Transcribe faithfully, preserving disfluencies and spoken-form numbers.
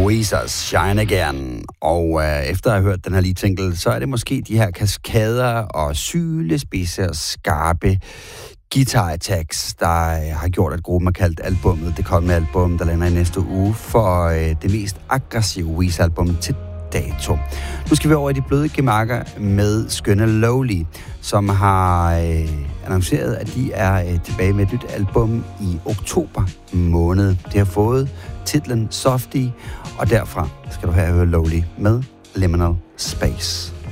Weezers Shine Again. Og øh, efter at have hørt den her lige tinkel, så er det måske de her kaskader og sylespidse og skarpe guitar-attacks, der øh, har gjort, at gruppen har kaldt albumet det kommende album, der lander i næste uge, for øh, det mest aggressive Weezer-album til dato. Nu skal vi over i de bløde gemakker med skønne Lowly, som har øh, annonceret, at de er øh, tilbage med et nyt album i oktober måned. Det har fået titlen Softie, og derfra skal du have høre Lowly med Liminal Space.